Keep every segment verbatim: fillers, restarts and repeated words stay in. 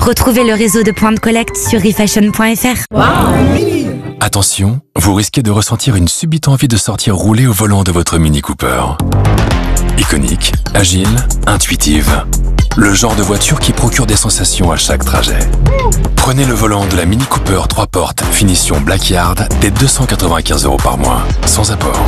Retrouvez le réseau de points de collecte sur refashion point f r. Wow. Attention, vous risquez de ressentir une subite envie de sortir rouler au volant de votre Mini Cooper. Iconique, agile, intuitive. Le genre de voiture qui procure des sensations à chaque trajet. Prenez le volant de la Mini Cooper trois portes, finition Blackyard, dès deux cent quatre-vingt-quinze euros par mois, sans apport.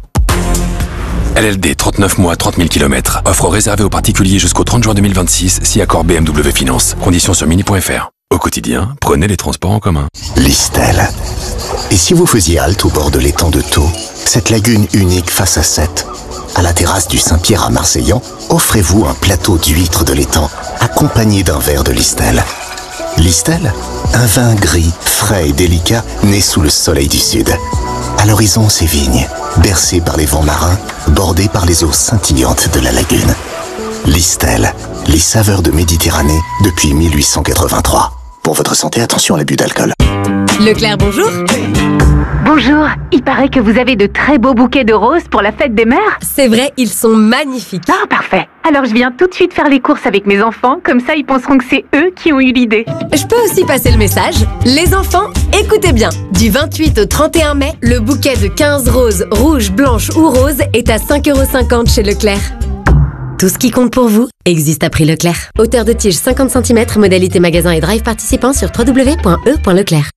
L L D trente-neuf mois, trente mille kilomètres. Offre réservée aux particuliers jusqu'au trente juin deux mille vingt-six, si accord B M W Finance. Conditions sur mini point f r. Au quotidien, prenez les transports en commun. Listel. Et si vous faisiez halte au bord de l'étang de Thau, cette lagune unique face à Sète, à la terrasse du Saint-Pierre à Marseillan, offrez-vous un plateau d'huîtres de l'étang, accompagné d'un verre de Listel. Listel, un vin gris, frais et délicat, né sous le soleil du sud. À l'horizon, ces vignes, bercées par les vents marins, bordées par les eaux scintillantes de la lagune. Listel, les saveurs de Méditerranée depuis mille huit cent quatre-vingt-trois. Pour votre santé, attention à l'abus d'alcool. Leclerc, bonjour. Bonjour, il paraît que vous avez de très beaux bouquets de roses pour la fête des mères. C'est vrai, ils sont magnifiques. Ah, parfait. Alors je viens tout de suite faire les courses avec mes enfants, comme ça ils penseront que c'est eux qui ont eu l'idée. Je peux aussi passer le message. Les enfants, écoutez bien. Du vingt-huit au trente et un mai, le bouquet de quinze roses, rouges, blanches ou roses est à cinq euros cinquante chez Leclerc. Tout ce qui compte pour vous existe à prix Leclerc. Hauteur de tige cinquante centimètres, modalité magasin et drive participant sur w w w point e point leclerc.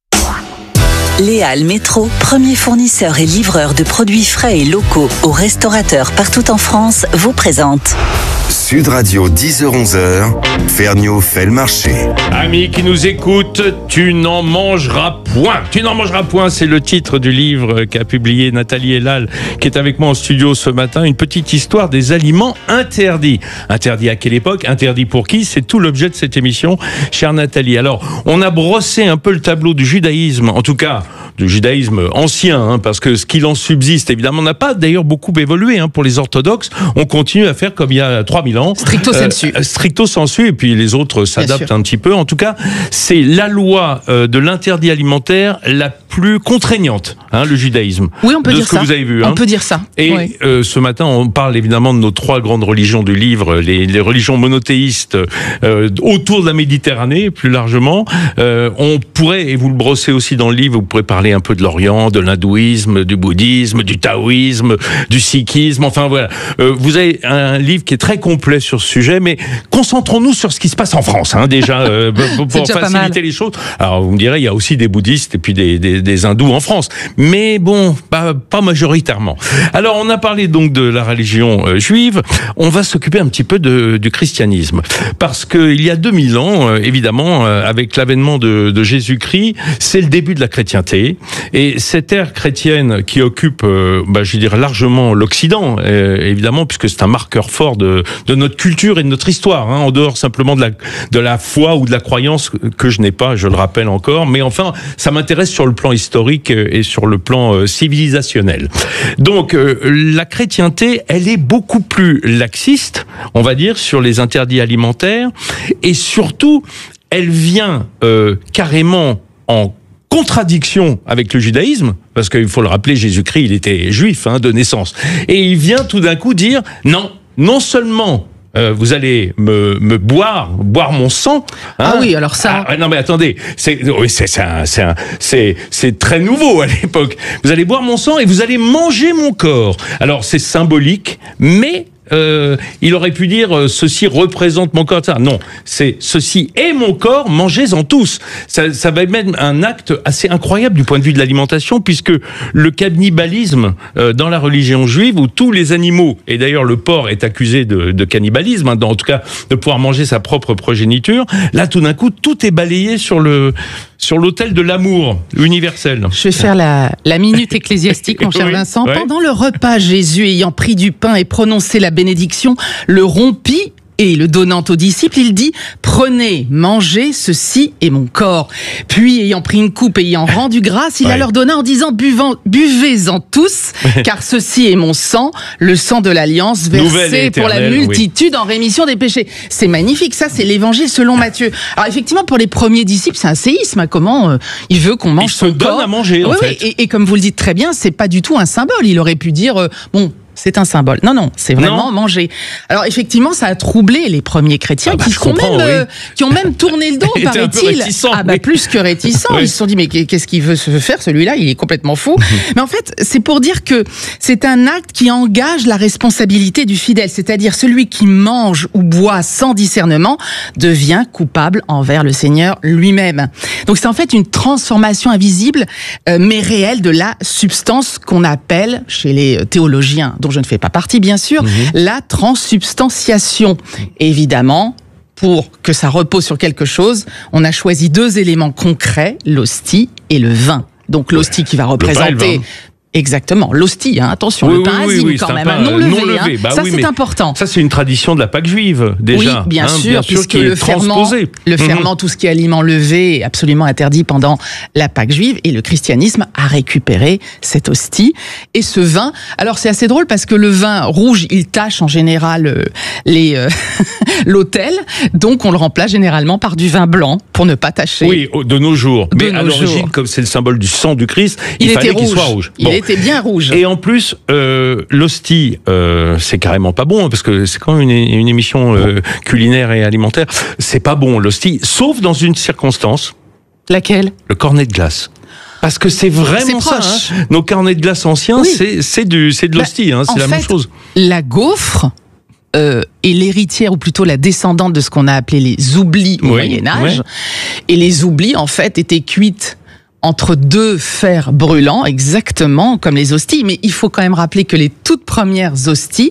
Léal Métro, premier fournisseur et livreur de produits frais et locaux aux restaurateurs partout en France, vous présente Sud Radio, dix heures onze heures, Ferniaud fait le marché. Amis qui nous écoutent, tu n'en mangeras point. Tu n'en mangeras point, c'est le titre du livre qu'a publié Nathalie Elal, qui est avec moi en studio ce matin. Une petite histoire des aliments interdits. Interdits à quelle époque? Interdits pour qui? C'est tout l'objet de cette émission, chère Nathalie. Alors, on a brossé un peu le tableau du judaïsme, en tout cas du judaïsme ancien, hein, parce que ce qu'il en subsiste, évidemment, n'a pas d'ailleurs beaucoup évolué. Hein, pour les orthodoxes, on continue à faire comme il y a trois mille ans. Stricto sensu. Euh, stricto sensu, et puis les autres s'adaptent un petit peu. En tout cas, c'est la loi euh, de l'interdit alimentaire la plus contraignante, hein, le judaïsme. Oui, on peut de dire ce que ça. vous avez vu. On hein. peut dire ça. Et oui. euh, ce matin, on parle évidemment de nos trois grandes religions du livre, les, les religions monothéistes euh, autour de la Méditerranée, plus largement. Euh, on pourrait, et vous le brossez aussi dans le livre, vous pourrez parler un peu de l'Orient, de l'hindouisme, du bouddhisme, du taoïsme, du sikhisme. Enfin voilà, euh, vous avez un livre qui est très complet sur ce sujet, mais concentrons-nous sur ce qui se passe en France, hein, déjà, euh, pour, pour faciliter les choses. Alors vous me direz, il y a aussi des bouddhistes et puis des, des, des hindous en France, mais bon, pas, pas majoritairement. Alors on a parlé donc de la religion euh, juive, on va s'occuper un petit peu de, du christianisme, parce que il y a deux mille ans, euh, évidemment, euh, avec l'avènement de, de Jésus-Christ, c'est le début de la chrétienté, et cette ère chrétienne qui occupe, euh, bah, je dirais largement l'Occident, euh, évidemment, puisque c'est un marqueur fort de, de notre culture et de notre histoire, hein, en dehors simplement de la, de la foi ou de la croyance que je n'ai pas, je le rappelle encore, mais enfin, ça m'intéresse sur le plan historique et sur le plan euh, civilisationnel. Donc, euh, la chrétienté, elle est beaucoup plus laxiste, on va dire, sur les interdits alimentaires, et surtout, elle vient euh, carrément en contradiction avec le judaïsme, parce qu'il faut le rappeler, Jésus-Christ, il était juif, hein, de naissance, et il vient tout d'un coup dire, non, non seulement Euh, vous allez me, me boire, boire mon sang. Hein. Ah oui, alors ça. Ah, non mais attendez, c'est, oui, c'est, c'est, un, c'est, un, c'est, c'est très nouveau à l'époque. Vous allez boire mon sang et vous allez manger mon corps. Alors c'est symbolique, mais euh, il aurait pu dire euh, ceci représente mon corps. Ça. Non, c'est ceci est mon corps, mangez-en tous. Ça, ça va être un acte assez incroyable du point de vue de l'alimentation, puisque le cannibalisme euh, dans la religion juive, où tous les animaux, et d'ailleurs le porc est accusé de, de cannibalisme, hein, en tout cas de pouvoir manger sa propre progéniture, là tout d'un coup tout est balayé sur le sur l'autel de l'amour universel. Je vais faire la, la minute ecclésiastique, mon cher oui, Vincent. ouais. Pendant le repas, Jésus, ayant pris du pain et prononcé la bénédiction, le rompit et le donnant aux disciples, il dit « Prenez, mangez, ceci est mon corps. » Puis, ayant pris une coupe et ayant rendu grâce, il ouais. la leur donna en disant « Buvez-en tous, car ceci est mon sang, le sang de l'Alliance, versé pour la multitude oui. en rémission des péchés. » C'est magnifique, ça c'est l'évangile selon Matthieu. Alors effectivement, pour les premiers disciples, c'est un séisme. Hein, comment euh, il veut qu'on mange il son se corps. donne à manger, en oui, fait. Oui, et, et comme vous le dites très bien, c'est pas du tout un symbole. Il aurait pu dire euh, « Bon, c'est un symbole. Non, non, c'est vraiment non. manger. Alors effectivement, ça a troublé les premiers chrétiens ah bah, qui, sont même, euh, oui. qui ont même tourné le dos, paraît-il. Ah bah oui. Plus que réticents. Oui. Ils se sont dit, mais qu'est-ce qu'il veut se faire celui-là? Il est complètement fou. Mais en fait, c'est pour dire que c'est un acte qui engage la responsabilité du fidèle. C'est-à-dire celui qui mange ou boit sans discernement devient coupable envers le Seigneur lui-même. Donc c'est en fait une transformation invisible, euh, mais réelle de la substance qu'on appelle, chez les théologiens, dont je ne fais pas partie bien sûr, mmh. la transsubstantiation. Évidemment, pour que ça repose sur quelque chose, on a choisi deux éléments concrets, l'hostie et le vin. Donc l'hostie qui va représenter... Exactement, l'hostie, hein, attention, oui, le pain oui, azime oui, quand même, un non levé, non levé. Hein. Bah ça oui, c'est important. Ça c'est une tradition de la Pâque juive déjà. Oui, bien hein, sûr, bien puisque sûr le ferment, le ferment, mmh. tout ce qui est aliment levé est absolument interdit pendant la Pâque juive, et le christianisme a récupéré cette hostie et ce vin. Alors c'est assez drôle parce que le vin rouge, il tache en général euh, les euh, l'autel, donc on le remplace généralement par du vin blanc pour ne pas tacher. Oui, de nos jours. De Mais nos à l'origine, comme c'est le symbole du sang du Christ, il, il fallait qu'il soit rouge. Il bon. était bien rouge. Et en plus, euh, l'hostie, euh, c'est carrément pas bon, parce que c'est quand même une, une émission euh, culinaire et alimentaire. C'est pas bon, l'hostie, sauf dans une circonstance. Laquelle? Le cornet de glace. Parce que c'est vraiment ça. Hein. Nos cornets de glace anciens, oui. c'est, c'est, du, c'est de l'hostie, hein, c'est la fait, même chose. La gaufre euh, est l'héritière, ou plutôt la descendante de ce qu'on a appelé les oublis au oui, Moyen-Âge. Oui. Et les oublis, en fait, étaient cuites entre deux fers brûlants, exactement comme les hosties. Mais il faut quand même rappeler que les toutes premières hosties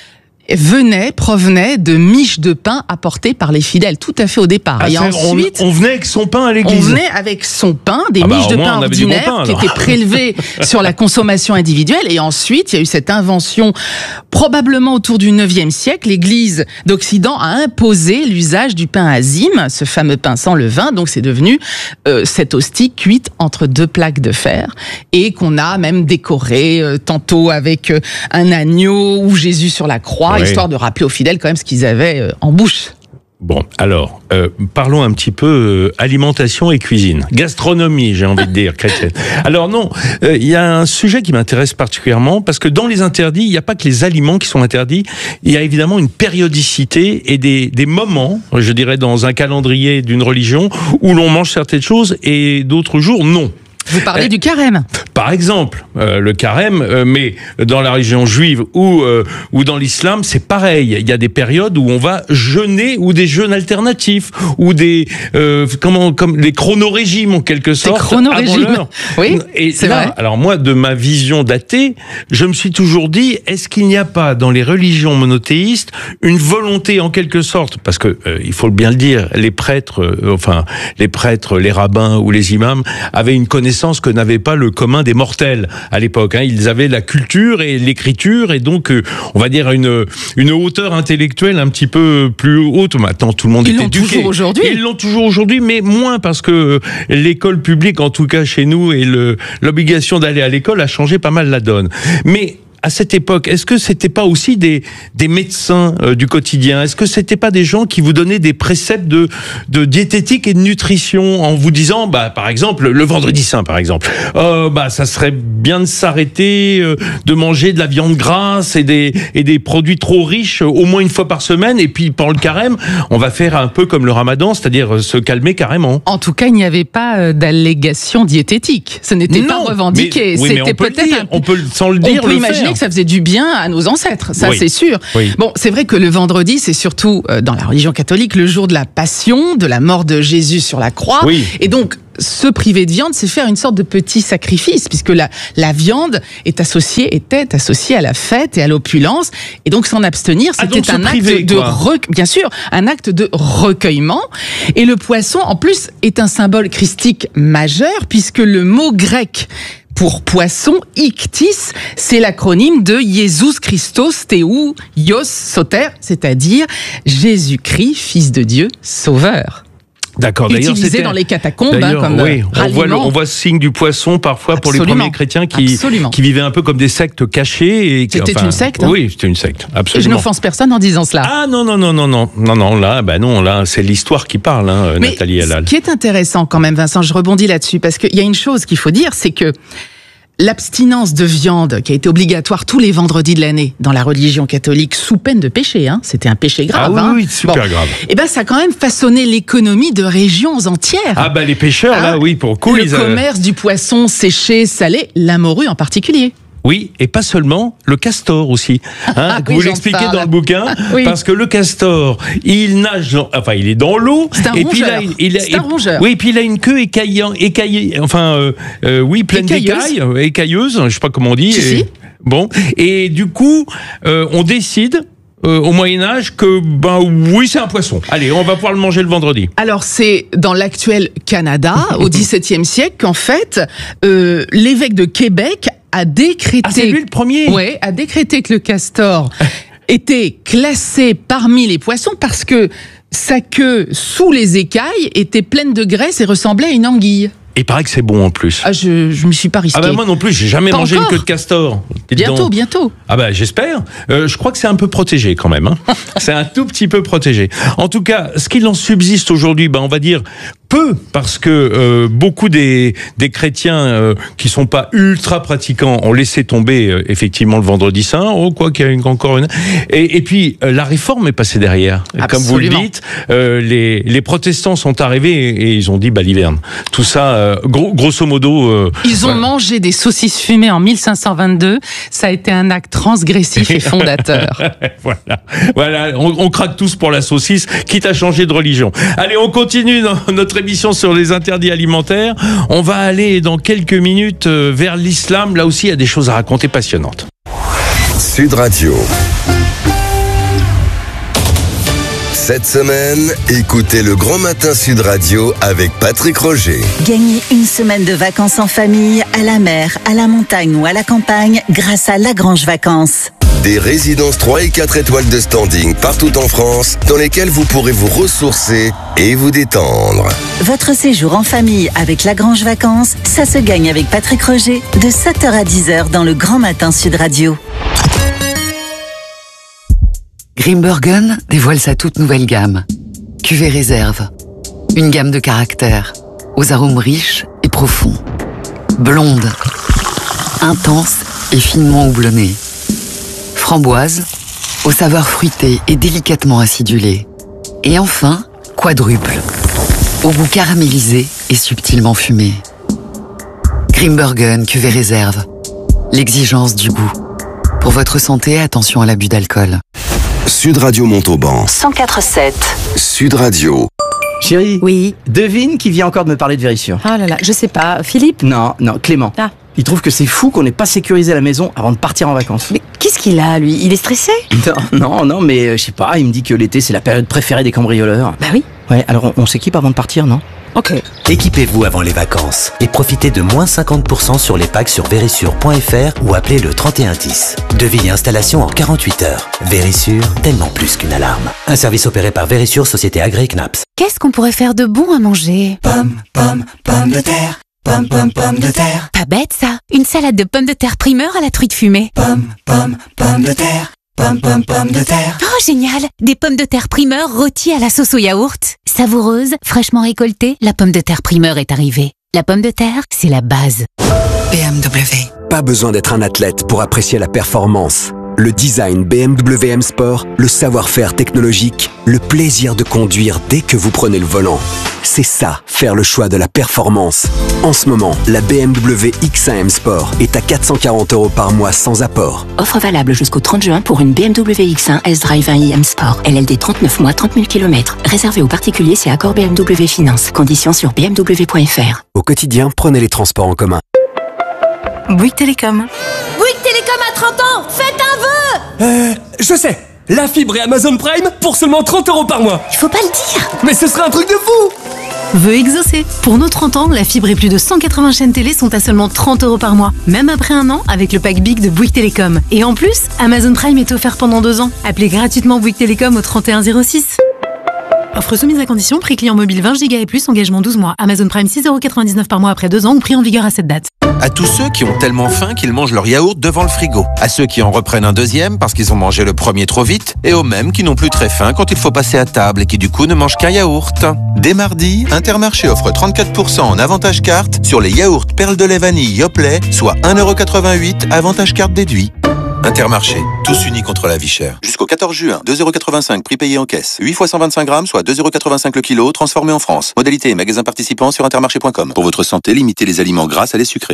venaient, provenaient de miches de pain apportées par les fidèles, tout à fait au départ. Ah, et ensuite, on, on venait avec son pain à l'église. On venait avec son pain, des ah bah, miches de pain bon ordinaires pain, qui étaient prélevées sur la consommation individuelle. Et ensuite, il y a eu cette invention, probablement autour du neuvième siècle. L'Église d'Occident a imposé l'usage du pain azime, ce fameux pain sans levain. Donc c'est devenu euh, cette hostie cuite entre deux plaques de fer et qu'on a même décoré euh, tantôt avec euh, un agneau ou Jésus sur la croix. Oui. Histoire de rappeler aux fidèles quand même ce qu'ils avaient euh, en bouche. Bon, alors, euh, parlons un petit peu euh, alimentation et cuisine. Gastronomie, j'ai envie de dire, chrétienne. Alors non, il euh, y a un sujet qui m'intéresse particulièrement, parce que dans les interdits, il n'y a pas que les aliments qui sont interdits, il y a évidemment une périodicité et des, des moments, je dirais, dans un calendrier d'une religion, où l'on mange certaines choses et d'autres jours, non. Vous parlez euh, du carême. Par exemple, euh, le carême, euh, mais dans la religion juive ou euh, ou dans l'islam, c'est pareil. Il y a des périodes où on va jeûner, ou des jeûnes alternatifs, ou des euh, comment comme les chronorégimes en quelque sorte. Des chronorégimes. Oui. Et c'est là, vrai. Alors moi, de ma vision d'athée, je me suis toujours dit, est-ce qu'il n'y a pas dans les religions monothéistes une volonté en quelque sorte, parce que euh, il faut bien le dire, les prêtres, euh, enfin les prêtres, les rabbins ou les imams avaient une connaissance que n'avait pas le commun des mortels à l'époque. Hein. Ils avaient la culture et l'écriture, et donc euh, on va dire une une hauteur intellectuelle un petit peu plus haute. Maintenant, tout le monde Ils est l'ont éduqué. toujours aujourd'hui. Ils l'ont toujours aujourd'hui, mais moins, parce que l'école publique, en tout cas chez nous, et le, l'obligation d'aller à l'école a changé pas mal la donne. Mais à cette époque, est-ce que c'était pas aussi des des médecins euh, du quotidien? Est-ce que c'était pas des gens qui vous donnaient des préceptes de de diététique et de nutrition, en vous disant, bah par exemple le vendredi saint, par exemple, euh, bah ça serait bien de s'arrêter euh, de manger de la viande grasse et des et des produits trop riches euh, au moins une fois par semaine, et puis pendant le carême, on va faire un peu comme le Ramadan, c'est-à-dire euh, se calmer carrément. En tout cas, il n'y avait pas euh, d'allégation diététique. Ce n'était non, pas revendiqué. Mais, oui, c'était mais on peut peut-être le dire, un... on peut sans le dire on peut le imaginer faire. Que ça faisait du bien à nos ancêtres, ça oui. c'est sûr. Oui. Bon, c'est vrai que le vendredi, c'est surtout euh, dans la religion catholique le jour de la passion, de la mort de Jésus sur la croix, oui. et donc se priver de viande, c'est faire une sorte de petit sacrifice, puisque la, la viande est associée, était associée à la fête et à l'opulence, et donc s'en abstenir, c'était ah, un priver, acte de re- bien sûr, un acte de recueillement. Et le poisson, en plus, est un symbole christique majeur, puisque le mot grec pour poisson, ichthys, c'est l'acronyme de Jesus Christos Theou Ios Soter, c'est-à-dire Jésus-Christ, Fils de Dieu, Sauveur. D'accord. Utilisé d'ailleurs, dans les catacombes, hein, comme oui, on voit, le, on voit ce signe du poisson parfois absolument. Pour les premiers chrétiens qui, qui vivaient un peu comme des sectes cachées. Et qui, c'était enfin, une secte. Hein. Oui, c'était une secte. Absolument. Et je n'offense personne en disant cela. Ah non non non non non non non là bah non là c'est l'histoire qui parle, hein, Mais Nathalie Halal. Ce qui est intéressant quand même, Vincent, je rebondis là-dessus, parce qu'il y a une chose qu'il faut dire, c'est que l'abstinence de viande qui a été obligatoire tous les vendredis de l'année dans la religion catholique sous peine de péché, hein, c'était un péché grave. Ah oui, hein. oui, super bon. grave. Et ben ça a quand même façonné l'économie de régions entières. Ah bah les pêcheurs hein, là, oui, pour coup, le ils commerce du poisson séché, salé, la morue en particulier. Oui, et pas seulement, le castor aussi. Hein, ah, oui, vous l'expliquez dans le bouquin, oui. parce que le castor, il nage, dans, enfin, il est dans l'eau. C'est un et rongeur. Puis là, il, il, C'est un rongeur. Oui, et puis il a une queue écaillant, écaillée, enfin, euh, euh, oui, pleine d'écailles, écailleuse, je sais pas comment on dit. Si, et, si. Bon, et du coup, euh, on décide. Euh, au Moyen-Âge que, ben oui, c'est un poisson. Allez, on va pouvoir le manger le vendredi. Alors, c'est dans l'actuel Canada, au dix-septième siècle, qu'en fait, euh, l'évêque de Québec a décrété... Ah, c'est lui le premier ? Ouais, a décrété que le castor était classé parmi les poissons parce que sa queue, sous les écailles, était pleine de graisse et ressemblait à une anguille. Il paraît que c'est bon en plus. Ah, je je me suis pas risqué. Ah bah moi non plus, j'ai jamais pas mangé encore. une queue de castor. Bientôt, donc. bientôt. Ah bah j'espère. Euh, je crois que c'est un peu protégé quand même. Hein. C'est un tout petit peu protégé. En tout cas, ce qu'il en subsiste aujourd'hui, bah on va dire peu, parce que euh, beaucoup des des chrétiens euh, qui sont pas ultra pratiquants ont laissé tomber euh, effectivement le vendredi saint. Oh quoi qu'il y a une, encore une. Et, et puis euh, la réforme est passée derrière. Absolument. Comme vous le dites, euh, les les protestants sont arrivés et, et ils ont dit baliverne. Tout ça. Euh, Gros, grosso modo, euh, ils ont voilà. mangé des saucisses fumées en mille cinq cent vingt-deux. Ça a été un acte transgressif et fondateur. voilà, voilà, on, on craque tous pour la saucisse, quitte à changer de religion. Allez, on continue dans notre émission sur les interdits alimentaires. On va aller dans quelques minutes vers l'islam. Là aussi, il y a des choses à raconter passionnantes. Sud Radio. Cette semaine, écoutez le Grand Matin Sud Radio avec Patrick Roger. Gagnez une semaine de vacances en famille, à la mer, à la montagne ou à la campagne grâce à Lagrange Vacances. Des résidences trois et quatre étoiles de standing partout en France dans lesquelles vous pourrez vous ressourcer et vous détendre. Votre séjour en famille avec Lagrange Vacances, ça se gagne avec Patrick Roger de sept heures à dix heures dans le Grand Matin Sud Radio. Grimbergen dévoile sa toute nouvelle gamme. Cuvée réserve. Une gamme de caractères, aux arômes riches et profonds. Blonde, intense et finement houblonnée. Framboise, aux saveurs fruitées et délicatement acidulées. Et enfin, quadruple, au goût caramélisé et subtilement fumé. Grimbergen cuvée réserve. L'exigence du goût. Pour votre santé, attention à l'abus d'alcool. Sud Radio Montauban. cent quatre sept. Sud Radio. Chérie. Oui. Devine qui vient encore de me parler de Vérissure. Ah là là, je sais pas. Philippe ? Non, non, Clément. Ah. Il trouve que c'est fou qu'on n'ait pas sécurisé la maison avant de partir en vacances. Mais qu'est-ce qu'il a, lui ? Il est stressé ? Non, non, non, mais euh, je sais pas, il me dit que l'été c'est la période préférée des cambrioleurs. Bah oui. Ouais, alors on, on s'équipe avant de partir, non ? Ok. Équipez-vous avant les vacances et profitez de moins cinquante pour cent sur les packs sur vérissure point f r ou appelez le trente et un dix. Devis et installation en quarante-huit heures. Vérissure, tellement plus qu'une alarme. Un service opéré par Vérissure, société agréée C N A P S. Qu'est-ce qu'on pourrait faire de bon à manger ? Pomme, pomme, pomme de terre. Pomme, pomme, pomme de terre. Pas bête ça. Une salade de pommes de terre primeur à la truite fumée. Pomme, pomme, pomme de terre. Pomme, pomme, pomme de terre. Oh, génial! Des pommes de terre primeur rôties à la sauce au yaourt. Savoureuse, fraîchement récoltée, la pomme de terre primeur est arrivée. La pomme de terre, c'est la base. B M W. Pas besoin d'être un athlète pour apprécier la performance. Le design B M W M Sport, le savoir-faire technologique, le plaisir de conduire dès que vous prenez le volant. C'est ça, faire le choix de la performance. En ce moment, la B M W X un M Sport est à quatre cent quarante euros par mois sans apport. Offre valable jusqu'au trente juin pour une B M W X un S-Drive un i M Sport. L L D trente-neuf mois, trente mille kilomètres. Réservé aux particuliers, c'est accord B M W Finance. Conditions sur b m w point f r. Au quotidien, prenez les transports en commun. Bouygues Télécom. Bouygues Télécom à trente ans, faites un vœu. Euh, je sais. La fibre et Amazon Prime pour seulement trente euros par mois. Il faut pas le dire. Mais ce serait un truc de fou. Vœu exaucé. Pour nos trente ans, la fibre et plus de cent quatre-vingts chaînes télé sont à seulement trente euros par mois. Même après un an, avec le pack Big de Bouygues Télécom. Et en plus, Amazon Prime est offert pendant deux ans. Appelez gratuitement Bouygues Télécom au trente et un zéro six. Offre soumise à condition, prix client mobile vingt gigas et plus, engagement douze mois. Amazon Prime six euros quatre-vingt-dix-neuf par mois après deux ans ou prix en vigueur à cette date. À tous ceux qui ont tellement faim qu'ils mangent leur yaourt devant le frigo. À ceux qui en reprennent un deuxième parce qu'ils ont mangé le premier trop vite. Et aux mêmes qui n'ont plus très faim quand il faut passer à table et qui du coup ne mangent qu'un yaourt. Dès mardi, Intermarché offre trente-quatre pour cent en avantage carte sur les yaourts perles de lait vanille Yoplait, soit un euro quatre-vingt-huit, avantage carte déduit. Intermarché, tous unis contre la vie chère. Jusqu'au quatorze juin, deux euros quatre-vingt-cinq prix payé en caisse. huit fois cent vingt-cinq grammes, soit deux euros quatre-vingt-cinq le kilo, transformé en France. Modalité et magasin participant sur intermarché point com. Pour votre santé, limitez les aliments gras à les sucrés.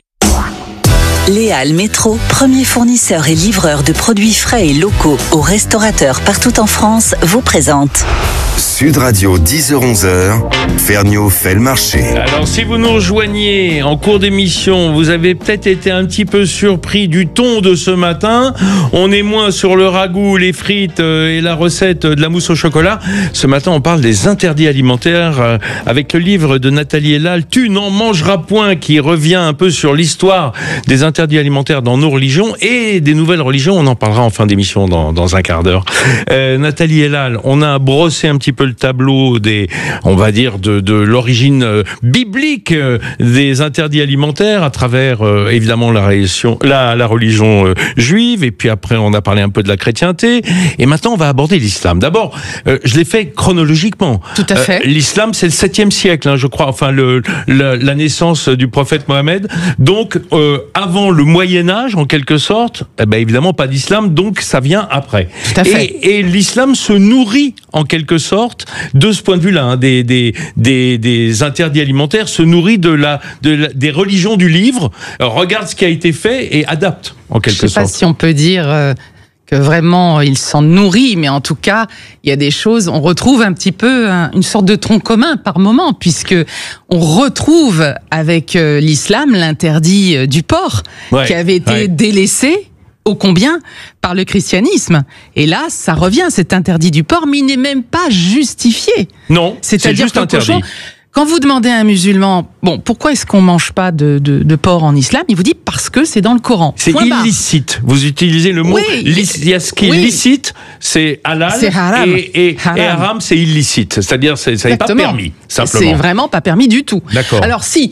Léal Métro, premier fournisseur et livreur de produits frais et locaux aux restaurateurs partout en France, vous présente Sud Radio, dix heures onze heures, Ferniaud fait le marché. Alors, si vous nous rejoignez en cours d'émission, vous avez peut-être été un petit peu surpris du ton de ce matin. On est moins sur le ragoût, les frites et la recette de la mousse au chocolat. Ce matin, on parle des interdits alimentaires avec le livre de Nathalie Elal, Tu n'en mangeras point, qui revient un peu sur l'histoire des interdits alimentaires dans nos religions et des nouvelles religions. On en parlera en fin d'émission dans, dans un quart d'heure. Euh, Nathalie Elal, on a brossé un petit peu le tableau des, on va dire, de, de l'origine euh, biblique euh, des interdits alimentaires à travers, euh, évidemment, la religion, la, la religion euh, juive, et puis après, on a parlé un peu de la chrétienté, et maintenant, on va aborder l'islam. D'abord, euh, je l'ai fait chronologiquement. Tout à fait. Euh, l'islam, c'est le septième siècle, hein, je crois, enfin, le, le, la naissance du prophète Mohammed. Donc, euh, avant le Moyen-Âge, en quelque sorte, eh ben, évidemment, pas d'islam, donc ça vient après. Tout à fait. Et, et l'islam se nourrit, en quelque sorte, de ce point de vue-là, hein, des, des, des, des interdits alimentaires, se nourrit de la, de la, des religions du livre, euh, regarde ce qui a été fait et adapte, en quelque sorte. Je ne sais pas si on peut dire euh, que vraiment il s'en nourrit, mais en tout cas, il y a des choses, on retrouve un petit peu un, une sorte de tronc commun par moment, puisque on retrouve avec euh, l'islam l'interdit euh, du porc, ouais, qui avait été ouais. délaissé ô combien par le christianisme. Et là, ça revient, cet interdit du porc, mais il n'est même pas justifié. Non, c'est juste interdit. Cochon, quand vous demandez à un musulman, bon, pourquoi est-ce qu'on mange pas de, de, de porc en islam, il vous dit parce que c'est dans le Coran. C'est illicite. Barre. Vous utilisez le mot. Oui, il y a ce qui est oui. licite, c'est halal. C'est haram. Et, et, haram. et haram, c'est illicite. C'est-à-dire, c'est, ça n'est pas permis, simplement. C'est vraiment pas permis du tout. D'accord. Alors si,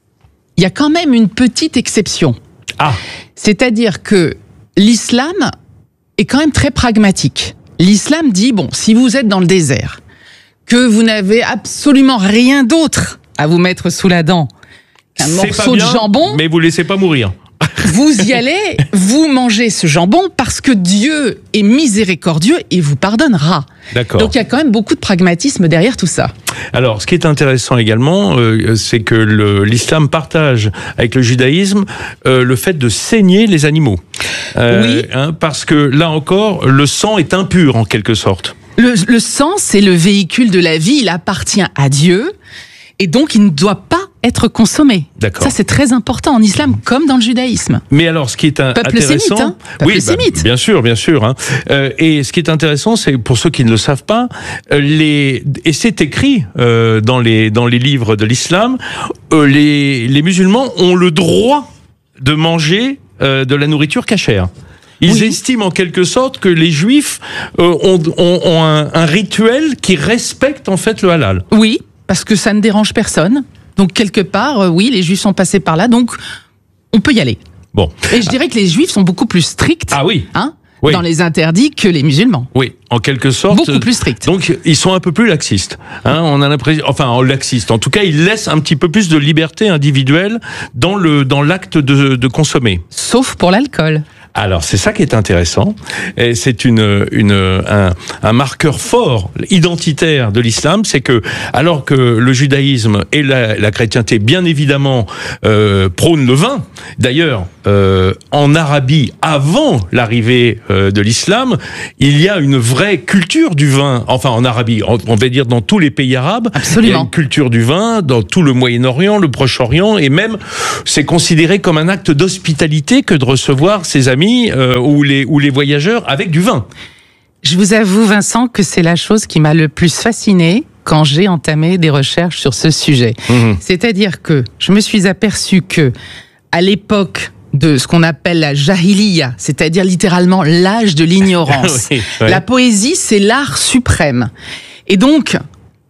il y a quand même une petite exception. Ah. C'est-à-dire que l'islam est quand même très pragmatique. L'islam dit, bon, si vous êtes dans le désert, que vous n'avez absolument rien d'autre à vous mettre sous la dent qu'un morceau bien, de jambon, mais vous laissez pas mourir. Vous y allez, vous mangez ce jambon parce que Dieu est miséricordieux et vous pardonnera. D'accord. Donc il y a quand même beaucoup de pragmatisme derrière tout ça. Alors, ce qui est intéressant également, euh, c'est que le, l'islam partage avec le judaïsme euh, le fait de saigner les animaux. Euh, oui. Hein, parce que là encore, le sang est impur en quelque sorte. Le, le sang, c'est le véhicule de la vie, il appartient à Dieu. Et donc, il ne doit pas être consommé. D'accord. Ça, c'est très important en islam, comme dans le judaïsme. Mais alors, ce qui est un, Peuple intéressant... sémite, hein Peuple oui, sémite. Bah, bien sûr, bien sûr. Hein. Euh, et ce qui est intéressant, c'est, pour ceux qui ne le savent pas, les, et c'est écrit euh, dans, les, dans les livres de l'islam, euh, les, les musulmans ont le droit de manger euh, de la nourriture cachère. Ils oui. estiment en quelque sorte que les juifs euh, ont, ont, ont un, un rituel qui respecte en fait le halal. Oui. Parce que ça ne dérange personne. Donc, quelque part, euh, oui, les Juifs sont passés par là, donc on peut y aller. Bon. Et je dirais que les Juifs sont beaucoup plus stricts ah oui. Hein, oui. dans les interdits que les musulmans. Oui, en quelque sorte. Beaucoup plus stricts. Donc, ils sont un peu plus laxistes. Hein, on a l'impression, enfin, laxistes. En tout cas, ils laissent un petit peu plus de liberté individuelle dans, le, dans l'acte de, de consommer. Sauf pour l'alcool. Alors, c'est ça qui est intéressant. Et c'est une, une, un, un marqueur fort, identitaire de l'islam, c'est que, alors que le judaïsme et la, la chrétienté, bien évidemment, euh, prônent le vin. D'ailleurs, euh, en Arabie, avant l'arrivée euh, de l'islam, il y a une vraie culture du vin. Enfin, en Arabie, on, on va dire dans tous les pays arabes. Absolument. Il y a une culture du vin, dans tout le Moyen-Orient, le Proche-Orient, et même, c'est considéré comme un acte d'hospitalité que de recevoir ses amis Euh, ou, les, ou les voyageurs avec du vin. Je vous avoue, Vincent, que c'est la chose qui m'a le plus fascinée quand j'ai entamé des recherches sur ce sujet. Mmh. C'est-à-dire que je me suis aperçue que, à l'époque de ce qu'on appelle la jahiliya, c'est-à-dire littéralement l'âge de l'ignorance, oui, ouais. la poésie, c'est l'art suprême. Et donc,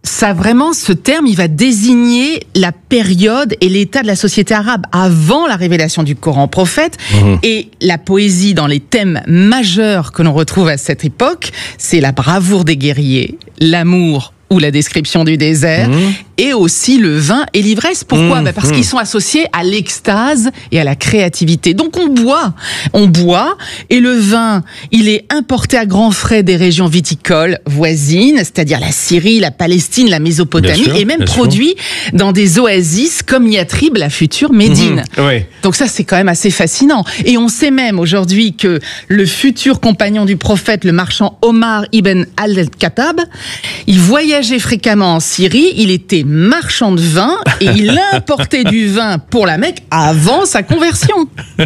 ça vraiment, ce terme, il va désigner la période et l'état de la société arabe avant la révélation du Coran prophète. Mmh. Et la poésie dans les thèmes majeurs que l'on retrouve à cette époque, c'est la bravoure des guerriers, l'amour ou la description du désert, mmh. et aussi le vin et l'ivresse. Pourquoi ? mmh. bah Parce mmh. qu'ils sont associés à l'extase et à la créativité. Donc on boit, on boit, et le vin, il est importé à grands frais des régions viticoles voisines, c'est-à-dire la Syrie, la Palestine, la Mésopotamie, sûr, et même produit sûr. dans des oasis comme Yatrib, la future Médine. Mmh. Ouais. Donc ça, c'est quand même assez fascinant. Et on sait même aujourd'hui que le futur compagnon du prophète, le marchand Omar ibn al-Khattab, il voyageait fréquemment en Syrie, il était marchand de vin et il importait du vin pour la Mecque avant sa conversion.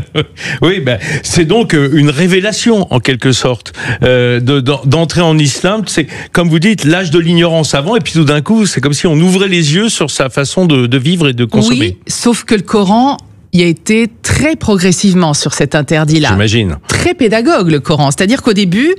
Oui, ben, c'est donc une révélation en quelque sorte euh, de, d'entrer en islam. C'est comme vous dites, l'âge de l'ignorance avant, et puis tout d'un coup, c'est comme si on ouvrait les yeux sur sa façon de, de vivre et de consommer. Oui, sauf que le Coran, il a été très progressivement sur cet interdit-là. J'imagine. Très pédagogue le Coran, c'est-à-dire qu'au début,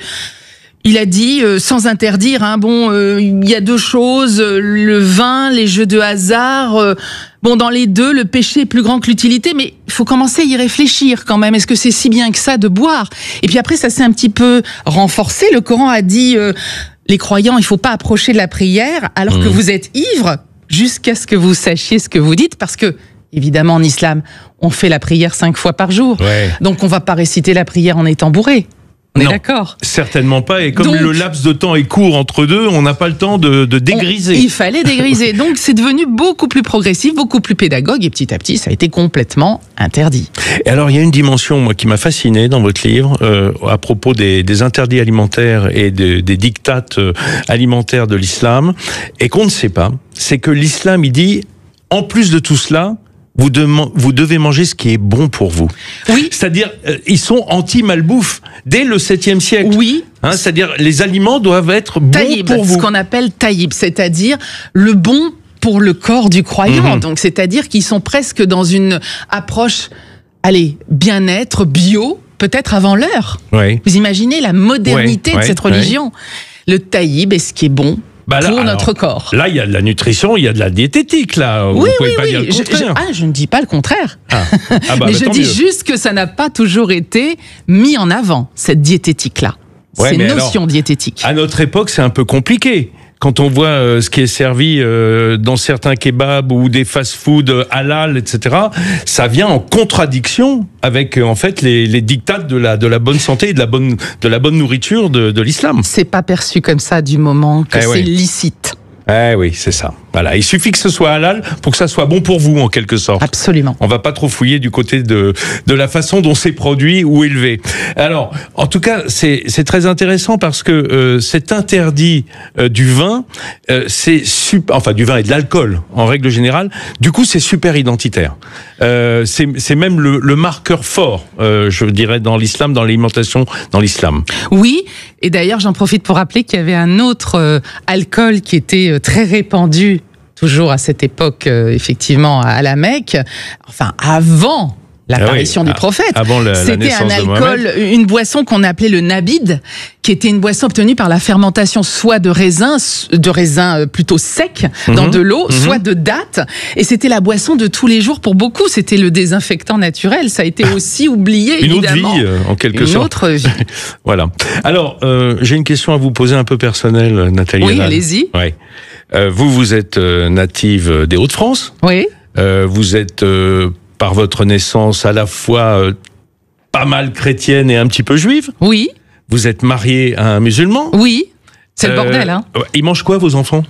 il a dit, euh, sans interdire, hein, bon, euh, il y a deux choses, euh, le vin, les jeux de hasard. Euh, bon, dans les deux, le péché est plus grand que l'utilité, mais il faut commencer à y réfléchir quand même. Est-ce que c'est si bien que ça de boire ? Et puis après, ça s'est un petit peu renforcé. Le Coran a dit, euh, les croyants, il faut pas approcher de la prière alors mmh. que vous êtes ivres, jusqu'à ce que vous sachiez ce que vous dites, parce que évidemment, en islam, on fait la prière cinq fois par jour. Ouais. Donc, on va pas réciter la prière en étant bourré. On non, est d'accord ? Certainement pas. Et comme Donc, le laps de temps est court entre deux, on n'a pas le temps de, de dégriser. On, il fallait dégriser. Donc, c'est devenu beaucoup plus progressif, beaucoup plus pédagogue. Et petit à petit, ça a été complètement interdit. Et alors, il y a une dimension, moi, qui m'a fasciné dans votre livre, euh, à propos des, des interdits alimentaires et de, des dictates alimentaires de l'islam, et qu'on ne sait pas. C'est que l'islam, il dit, en plus de tout cela, Vous, de, vous devez manger ce qui est bon pour vous. Oui. C'est-à-dire, euh, ils sont anti-malbouffe dès le septième siècle. Oui. Hein, c'est-à-dire, les aliments doivent être bons taïb, pour vous. Ce qu'on appelle taïb, c'est-à-dire le bon pour le corps du croyant. Mmh. Donc, c'est-à-dire qu'ils sont presque dans une approche, allez, bien-être, bio, peut-être avant l'heure. Oui. Vous imaginez la modernité oui, de oui, cette religion. Oui. Le taïb est ce qui est bon. Bah là, pour alors, notre corps. Là, il y a de la nutrition, il y a de la diététique, là. Vous oui, pouvez oui, pas oui. dire le contraire. Je, je, ah, je ne dis pas le contraire. Ah. Ah bah, Mais bah, je dis mieux. juste que ça n'a pas toujours été mis en avant, cette diététique-là. Ouais, Ces notions alors, diététiques. À notre époque, c'est un peu compliqué. Quand on voit euh, ce qui est servi euh, dans certains kebabs ou des fast-food halal, et cetera, ça vient en contradiction avec euh, en fait les, les dictates de la de la bonne santé et de la bonne de la bonne nourriture de, de l'islam. C'est pas perçu comme ça du moment que eh c'est oui. licite. Eh oui, c'est ça. Voilà, il suffit que ce soit halal pour que ça soit bon pour vous en quelque sorte. Absolument. On va pas trop fouiller du côté de de la façon dont c'est produit ou élevé. Alors, en tout cas, c'est c'est très intéressant parce que euh, cet interdit euh, du vin, euh, c'est super, enfin du vin et de l'alcool en règle générale. Du coup, c'est super identitaire. Euh, c'est c'est même le le marqueur fort, euh, je dirais, dans l'islam, dans l'alimentation, dans l'islam. Oui, et d'ailleurs, j'en profite pour rappeler qu'il y avait un autre euh, alcool qui était euh, très répandu, toujours à cette époque, euh, effectivement, à la Mecque, enfin, avant l'apparition ah oui, du prophète. Avant la, C'était la un alcool, une boisson qu'on appelait le nabid, qui était une boisson obtenue par la fermentation soit de raisins, de raisins plutôt secs mm-hmm. dans de l'eau, mm-hmm. soit de dattes. Et c'était la boisson de tous les jours pour beaucoup. C'était le désinfectant naturel. Ça a été aussi oublié, une évidemment. Une autre vie, en quelque une sorte. Une autre vie. Voilà. Alors, euh, j'ai une question à vous poser un peu personnelle, Nathalie. Oui, Alal. allez-y. Ouais. Euh, vous, vous êtes euh, native des Hauts-de-France. Oui. Euh, vous êtes, euh, par votre naissance, à la fois euh, pas mal chrétienne et un petit peu juive. Oui. Vous êtes mariée à un musulman. Oui. C'est euh, le bordel, hein. Ils mangent quoi, vos enfants?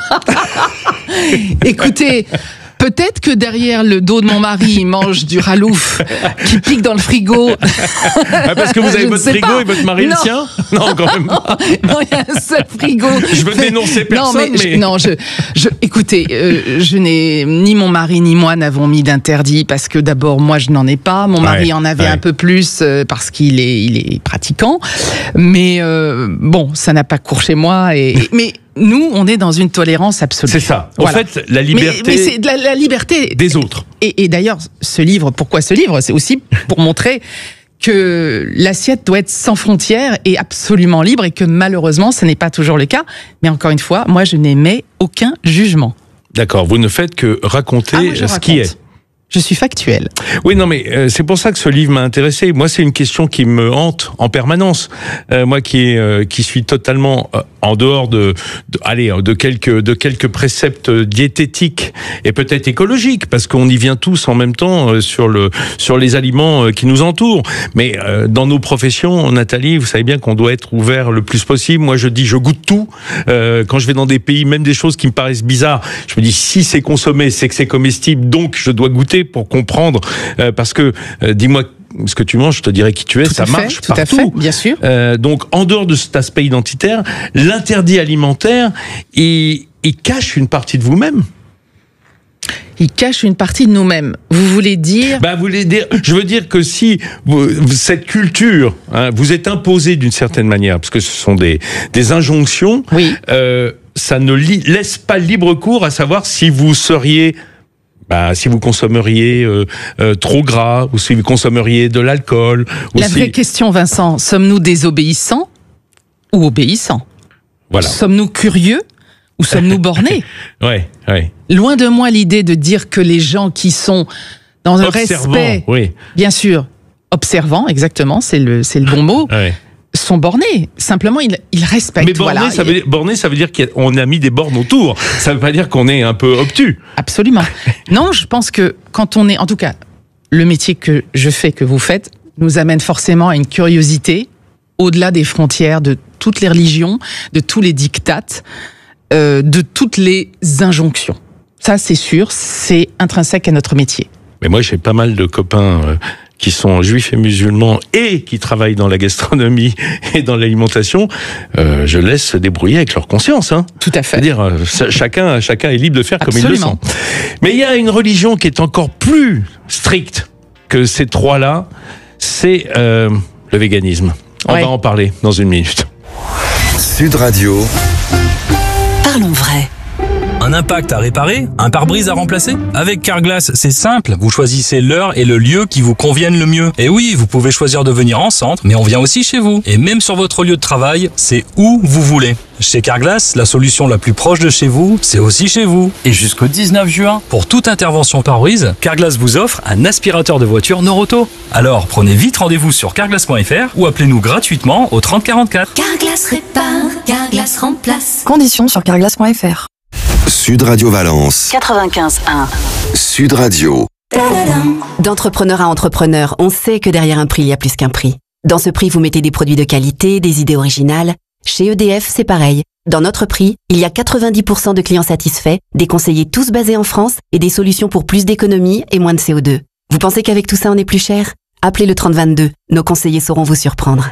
Écoutez... Peut-être que derrière le dos de mon mari, il mange du ralouf qui pique dans le frigo. Ah, parce que vous avez votre frigo pas. et votre mari non. le sien? Non, quand même pas. Non, il y a un seul frigo. Je veux dénoncer personne, non, mais... mais... Je, non, je, je, écoutez, euh, je n'ai, ni mon mari ni moi n'avons mis d'interdit parce que d'abord, moi, je n'en ai pas. Mon mari ouais, en avait ouais. un peu plus euh, parce qu'il est, il est pratiquant. Mais euh, bon, ça n'a pas cours chez moi. Et, mais... Nous, on est dans une tolérance absolue. C'est ça. En voilà. fait, la liberté. Mais, mais c'est de la, la liberté des autres. Et, et d'ailleurs, ce livre, pourquoi ce livre? C'est aussi pour montrer que l'assiette doit être sans frontières et absolument libre et que malheureusement, ce n'est pas toujours le cas. Mais encore une fois, moi, je n'émets aucun jugement. D'accord, vous ne faites que raconter ah, moi, je ce raconte. qui est. Je suis factuelle. Oui, non, mais euh, c'est pour ça que ce livre m'a intéressé. Moi, c'est une question qui me hante en permanence. Euh, moi, qui euh, qui suis totalement euh, en dehors de, de, allez, de quelques de quelques préceptes diététiques et peut-être écologiques, parce qu'on y vient tous en même temps euh, sur le sur les aliments euh, qui nous entourent. Mais euh, dans nos professions, Nathalie, vous savez bien qu'on doit être ouvert le plus possible. Moi, je dis, je goûte tout. Euh, quand je vais dans des pays, même des choses qui me paraissent bizarres, je me dis, si c'est consommé, c'est que c'est comestible, donc je dois goûter pour comprendre, euh, parce que euh, dis-moi ce que tu manges, je te dirai qui tu es, tout ça fait, marche tout partout. À fait, bien sûr. Euh, donc, en dehors de cet aspect identitaire, l'interdit alimentaire, il, il cache une partie de vous-même. Il cache une partie de nous-mêmes. Vous voulez dire bah, vous voulez dire, je veux dire que si vous, cette culture, hein, vous êtes imposée d'une certaine manière, parce que ce sont des, des injonctions, oui. euh, ça ne li- laisse pas libre cours à savoir si vous seriez Bah, si vous consommeriez euh, euh, trop gras, ou si vous consommeriez de l'alcool. Ou La si... vraie question, Vincent, sommes-nous désobéissants ou obéissants ? Voilà. Sommes-nous curieux ou sommes-nous bornés ? Ouais, ouais. Loin de moi l'idée de dire que les gens qui sont dans un Observant, respect, oui. bien sûr, observant, exactement, c'est le, c'est le bon mot. Ouais. Sont bornés. Simplement, ils, ils respectent. Mais borné, voilà. ça veut dire, borné, ça veut dire qu'on a mis des bornes autour. Ça veut pas dire qu'on est un peu obtus. Absolument. Non, je pense que quand on est, en tout cas, le métier que je fais, que vous faites, nous amène forcément à une curiosité au-delà des frontières de toutes les religions, de tous les dictates, euh, de toutes les injonctions. Ça, c'est sûr, c'est intrinsèque à notre métier. Mais moi, j'ai pas mal de copains euh, qui sont juifs et musulmans et qui travaillent dans la gastronomie et dans l'alimentation. Euh, je laisse se débrouiller avec leur conscience. Hein. Tout à fait. C'est-à-dire, euh, chacun, chacun est libre de faire Absolument. comme il le sent. Mais il y a une religion qui est encore plus stricte que ces trois-là, c'est euh, le véganisme. On ouais. va en parler dans une minute. Sud Radio. Parlons vrai. Un impact à réparer? Un pare-brise à remplacer? Avec Carglass, c'est simple. Vous choisissez l'heure et le lieu qui vous conviennent le mieux. Et oui, vous pouvez choisir de venir en centre, mais on vient aussi chez vous. Et même sur votre lieu de travail, c'est où vous voulez. Chez Carglass, la solution la plus proche de chez vous, c'est aussi chez vous. Et jusqu'au dix-neuf juin, pour toute intervention pare-brise, Carglass vous offre un aspirateur de voiture Noroto. Alors, prenez vite rendez-vous sur carglass point f r ou appelez-nous gratuitement au trente quarante-quatre. Carglass répare, Carglass remplace. Conditions sur carglass point f r. Sud Radio Valence. quatre-vingt-quinze un. Sud Radio. D'entrepreneur à entrepreneur, on sait que derrière un prix, il y a plus qu'un prix. Dans ce prix, vous mettez des produits de qualité, des idées originales. Chez E D F, c'est pareil. Dans notre prix, il y a quatre-vingt-dix pour cent de clients satisfaits, des conseillers tous basés en France et des solutions pour plus d'économie et moins de C O deux. Vous pensez qu'avec tout ça, on est plus cher ? Appelez le trente vingt-deux. Nos conseillers sauront vous surprendre.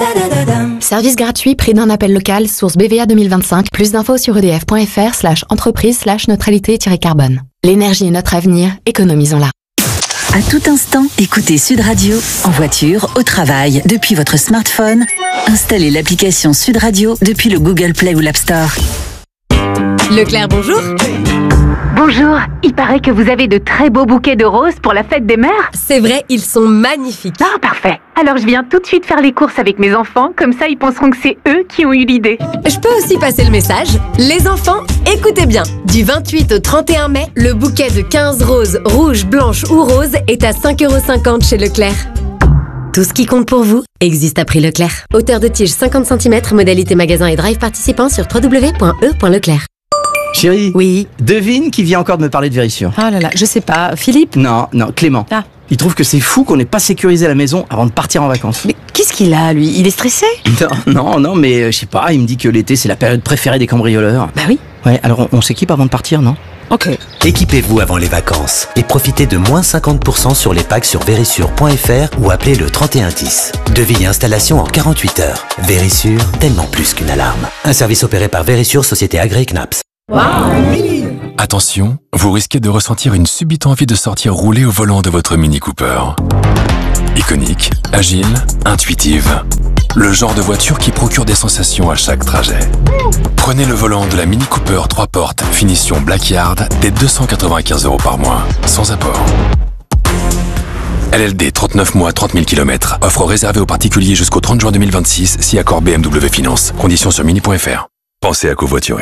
Service gratuit, prix d'un appel local, source B V A deux mille vingt-cinq. Plus d'infos sur edf point f r slash entreprise slash neutralité-carbone. L'énergie est notre avenir, économisons-la. À tout instant, écoutez Sud Radio, en voiture, au travail, depuis votre smartphone. Installez l'application Sud Radio depuis le Google Play ou l'App Store. Leclerc, bonjour. Bonjour, il paraît que vous avez de très beaux bouquets de roses pour la fête des mères. C'est vrai, ils sont magnifiques. Ah, parfait. Alors je viens tout de suite faire les courses avec mes enfants, comme ça ils penseront que c'est eux qui ont eu l'idée. Je peux aussi passer le message. Les enfants, écoutez bien. Du vingt-huit au trente et un mai, le bouquet de quinze roses, rouges, blanches ou roses est à cinq euros cinquante chez Leclerc. Tout ce qui compte pour vous existe à prix Leclerc. Hauteur de tige cinquante centimètres, modalité magasin et drive participant sur w w w point e point leclerc. Chérie, Oui. devine qui vient encore de me parler de Vérissure. Oh là là, je sais pas. Philippe ? Non, non, Clément. Ah. Il trouve que c'est fou qu'on n'ait pas sécurisé la maison avant de partir en vacances. Mais qu'est-ce qu'il a, lui ? Il est stressé ? Non, non, non, mais euh, je sais pas, il me dit que l'été c'est la période préférée des cambrioleurs. Bah oui. Ouais, alors on, on s'équipe avant de partir, non ? Ok. Équipez-vous avant les vacances et profitez de moins cinquante pour cent sur les packs sur vérissure point f r ou appelez le trente et un dix. Devis et installation en quarante-huit heures. Vérissure, tellement plus qu'une alarme. Un service opéré par Vérissure, société agréée C N A P S. Attention, vous risquez de ressentir une subite envie de sortir rouler au volant de votre Mini Cooper. Iconique, agile, intuitive. Le genre de voiture qui procure des sensations à chaque trajet. Prenez le volant de la Mini Cooper trois portes, finition Black Yard, dès deux cent quatre-vingt-quinze euros par mois, sans apport. L L D, trente-neuf mois, trente mille kilomètres. Offre réservée aux particuliers jusqu'au trente juin deux mille vingt-six, si accord B M W Finance. Conditions sur mini point f r. Pensez à covoiturer.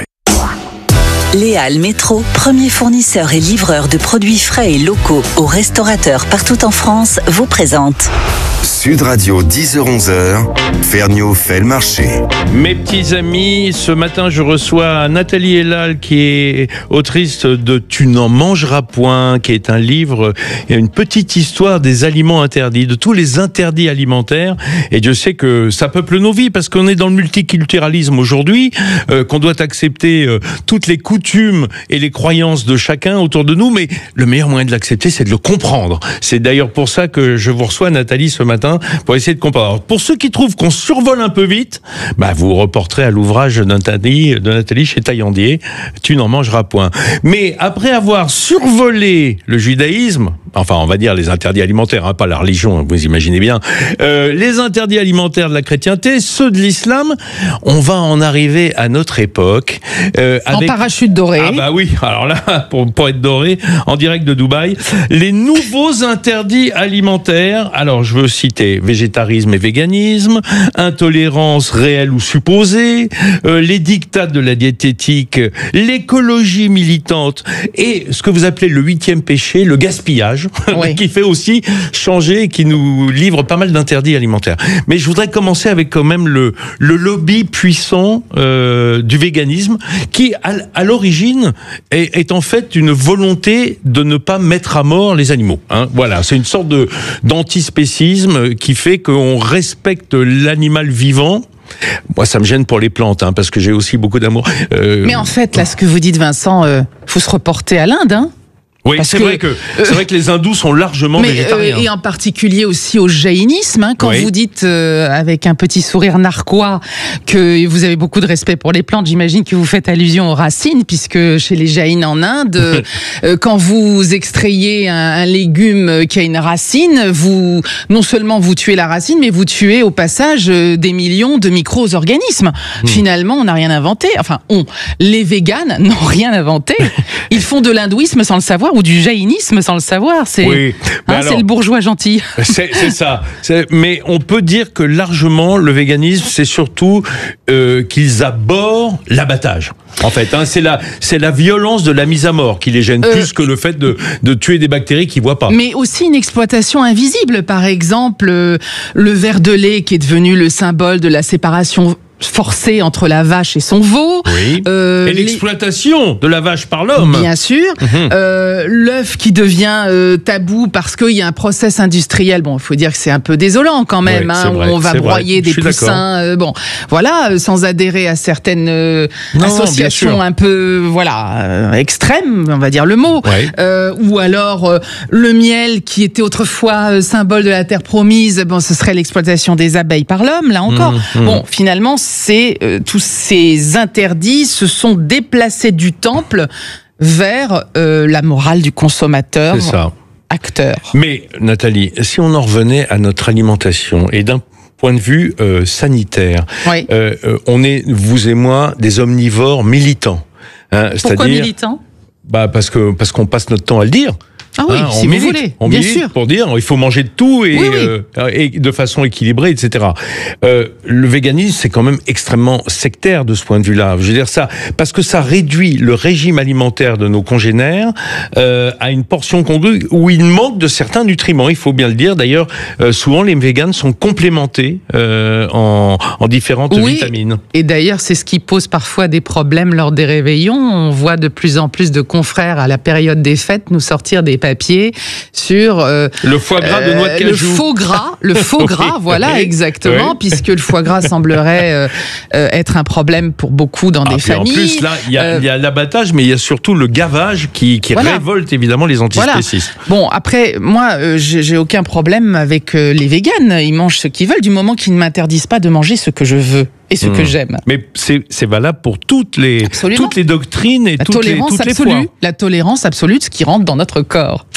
Léal Métro, premier fournisseur et livreur de produits frais et locaux aux restaurateurs partout en France, vous présente Sud Radio, dix heures onze heures, Ferniaud fait le marché. Mes petits amis, ce matin je reçois Nathalie Elal qui est autrice de Tu n'en mangeras point, qui est un livre, une petite histoire des aliments interdits, de tous les interdits alimentaires. Et je sais que ça peuple nos vies parce qu'on est dans le multiculturalisme aujourd'hui, euh, qu'on doit accepter euh, toutes les coutumes et les croyances de chacun autour de nous, mais le meilleur moyen de l'accepter, c'est de le comprendre. C'est d'ailleurs pour ça que je vous reçois, Nathalie, ce matin, pour essayer de comprendre. Alors, pour ceux qui trouvent qu'on survole un peu vite, bah, vous reporterez à l'ouvrage de Nathalie, de Nathalie chez Taillandier, Tu n'en mangeras point. Mais après avoir survolé le judaïsme, enfin, on va dire les interdits alimentaires, hein, pas la religion, vous imaginez bien, euh, les interdits alimentaires de la chrétienté, ceux de l'islam, on va en arriver à notre époque. Euh, avec... En parachute doré. Ah bah oui, alors là, pour, pour être doré, en direct de Dubaï, les nouveaux interdits alimentaires, alors je veux citer végétarisme et véganisme, intolérance réelle ou supposée, euh, les dictats de la diététique, l'écologie militante et ce que vous appelez le huitième péché, le gaspillage, oui. qui fait aussi changer et qui nous livre pas mal d'interdits alimentaires. Mais je voudrais commencer avec quand même le, le lobby puissant euh, du véganisme qui, à, à l'origine, est, est en fait une volonté de ne pas mettre à mort les animaux. Hein. Voilà, c'est une sorte de, d'antispécisme qui fait qu'on respecte l'animal vivant. Moi, ça me gêne pour les plantes, hein, parce que j'ai aussi beaucoup d'amour. Euh... Mais en fait, là, ce que vous dites, Vincent, euh, faut se reporter à l'Inde, hein. Oui, c'est, que, vrai que, c'est vrai que les hindous sont largement mais, végétariens. Euh, et en particulier aussi au jaïnisme, hein, quand oui. vous dites euh, avec un petit sourire narquois que vous avez beaucoup de respect pour les plantes, j'imagine que vous faites allusion aux racines, puisque chez les jaïns en Inde, euh, quand vous extrayez un, un légume qui a une racine, vous non seulement vous tuez la racine, mais vous tuez au passage des millions de micro-organismes. Mmh. Finalement, on n'a rien inventé. Enfin, on, les véganes n'ont rien inventé. Ils font de l'hindouisme sans le savoir, ou du jaïnisme sans le savoir. C'est, oui, hein, alors, c'est le bourgeois gentil. C'est, c'est ça. C'est, mais on peut dire que largement, le véganisme, c'est surtout euh, qu'ils abhorrent l'abattage. En fait, hein, c'est la, c'est la violence de la mise à mort qui les gêne euh, plus que le fait de, de tuer des bactéries qu'ils voient pas. Mais aussi une exploitation invisible. Par exemple, euh, le ver de lait qui est devenu le symbole de la séparation forcée entre la vache et son veau. Oui. Euh, et l'exploitation les... de la vache par l'homme. Bien sûr. Mmh. Euh, l'œuf qui devient euh, tabou parce qu'il y a un process industriel. Bon, il faut dire que c'est un peu désolant quand même, oui, hein, où on va broyer des poussins. Euh, bon, voilà, sans adhérer à certaines euh, non, associations un peu, voilà, euh, extrêmes, on va dire le mot. Oui. Euh, ou alors euh, le miel qui était autrefois euh, symbole de la terre promise. Bon, ce serait l'exploitation des abeilles par l'homme, là encore. Mmh. Bon, finalement, c'est euh, tous ces interdits se sont déplacés du temple vers euh, la morale du consommateur. C'est ça. Acteur. Mais Nathalie, si on en revenait à notre alimentation et d'un point de vue euh, sanitaire, oui. euh, euh, on est, vous et moi, des omnivores militants. Hein, Pourquoi c'est-à-dire, militants ? Bah parce que parce qu'on passe notre temps à le dire. Ah oui, hein, si vous milite, voulez, on bien milite sûr. Pour dire, il faut manger de tout et, oui, oui. Euh, et de façon équilibrée, et cetera. Euh, le véganisme, c'est quand même extrêmement sectaire de ce point de vue-là. Je veux dire ça, parce que ça réduit le régime alimentaire de nos congénères euh, à une portion congrue où il manque de certains nutriments. Il faut bien le dire. D'ailleurs, euh, souvent les véganes sont complémentés euh, en, en différentes oui. vitamines. Et d'ailleurs, c'est ce qui pose parfois des problèmes lors des réveillons. On voit de plus en plus de confrères à la période des fêtes nous sortir des papier sur euh, le foie gras de noix de cajou. Le faux gras, le faux gras, oui, voilà oui, exactement, oui. puisque le foie gras semblerait euh, euh, être un problème pour beaucoup dans ah, des familles. En plus, là, il y, euh, y a l'abattage, mais il y a surtout le gavage qui, qui voilà. révolte évidemment les antispécistes. Voilà. Bon, après, moi, euh, j'ai, j'ai aucun problème avec euh, les véganes. Ils mangent ce qu'ils veulent, du moment qu'ils ne m'interdisent pas de manger ce que je veux. Et ce mmh. que j'aime. Mais c'est, c'est valable pour toutes les, toutes les doctrines et la toutes les, toutes les foi. La tolérance absolue de ce qui rentre dans notre corps.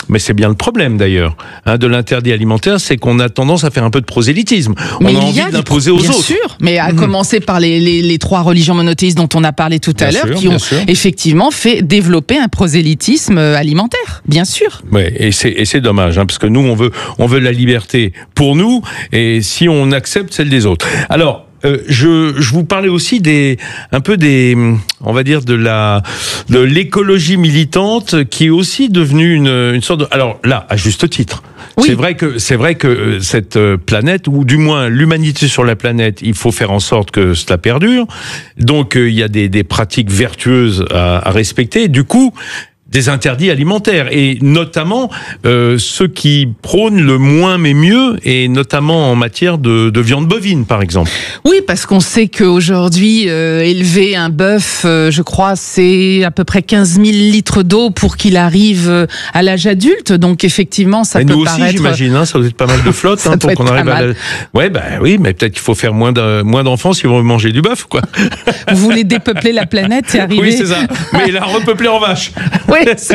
Mais c'est bien le problème d'ailleurs hein, de l'interdit alimentaire, c'est qu'on a tendance à faire un peu de prosélytisme. Mais on a envie d'imposer aux bien autres. Bien sûr, mais à mmh. commencer par les, les, les trois religions monothéistes dont on a parlé tout à l'heure, qui ont sûr. effectivement fait développer un prosélytisme alimentaire, bien sûr. Ouais, et c'est, et c'est dommage, hein, parce que nous, on veut, on veut la liberté pour nous, et si on accepte celle des autres. Alors, Euh, je, je vous parlais aussi des, un peu des, on va dire de la, de l'écologie militante qui est aussi devenue une, une sorte de, alors là, à juste titre. Oui. C'est vrai que, c'est vrai que cette planète, ou du moins l'humanité sur la planète, il faut faire en sorte que cela perdure. Donc, euh, il y a des, des pratiques vertueuses à, à respecter. Du coup, des interdits alimentaires, et notamment euh, ceux qui prônent le moins mais mieux, et notamment en matière de, de viande bovine, par exemple. Oui, parce qu'on sait qu'aujourd'hui, euh, élever un bœuf, euh, je crois, c'est à peu près quinze mille litres d'eau pour qu'il arrive à l'âge adulte, donc effectivement, ça et peut nous paraître... aussi, j'imagine, hein, ça doit être pas mal de flotte hein, pour qu'on arrive à... La... Ouais, bah oui, mais peut-être qu'il faut faire moins, de, moins d'enfants si on veut manger du bœuf, quoi. Vous voulez dépeupler la planète et arriver... Oui, c'est ça, mais la repeupler en vache. Oui,